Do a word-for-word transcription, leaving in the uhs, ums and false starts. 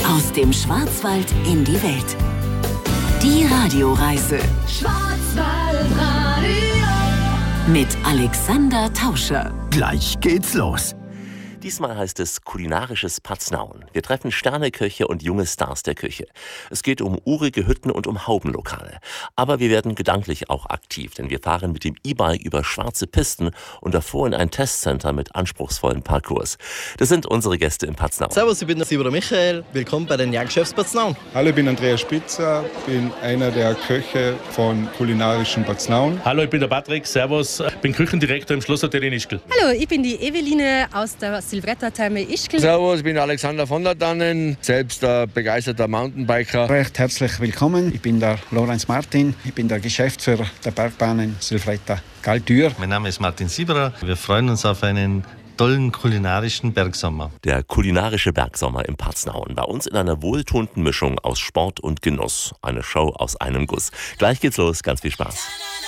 Aus dem Schwarzwald in die Welt. Die Radioreise. Schwarzwaldradio. Mit Alexander Tauscher. Gleich geht's los. Diesmal heißt es kulinarisches Paznaun. Wir treffen Sterneköche und junge Stars der Küche. Es geht um urige Hütten und um Haubenlokale. Aber wir werden gedanklich auch aktiv, denn wir fahren mit dem E-Bike über schwarze Pisten und davor in ein Testcenter mit anspruchsvollen Parcours. Das sind unsere Gäste im Paznaun. Servus, ich bin der Sibra Michael. Willkommen bei den Jagdchefs Paznaun. Hallo, ich bin Andreas Spitzer, bin einer der Köche von kulinarischen Paznaun. Hallo, ich bin der Patrick. Servus, ich bin Küchendirektor im Schlosshotel in Ischgl. Hallo, ich bin die Eveline aus der Silvretta-Therme Ischgl. Servus, ich bin Alexander von der Tannen, selbst ein begeisterter Mountainbiker. Recht herzlich willkommen. Ich bin der Lorenz Martin. Ich bin der Geschäftsführer der Bergbahnen Silvretta Galtür. Mein Name ist Martin Sieberer. Wir freuen uns auf einen tollen kulinarischen Bergsommer. Der kulinarische Bergsommer im Paznaun. Bei uns in einer wohltuenden Mischung aus Sport und Genuss. Eine Show aus einem Guss. Gleich geht's los. Ganz viel Spaß.